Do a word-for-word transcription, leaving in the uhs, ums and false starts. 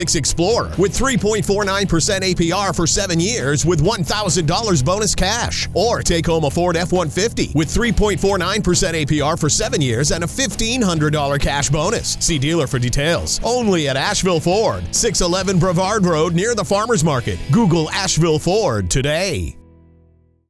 Explorer with three point four nine percent A P R for seven years with one thousand dollars bonus cash. Or take home a Ford F one fifty with three point four nine percent A P R for seven years and a fifteen hundred dollars cash bonus. See dealer for details. Only at Asheville Ford, six eleven Brevard Road near the Farmers Market. Google Asheville Ford today.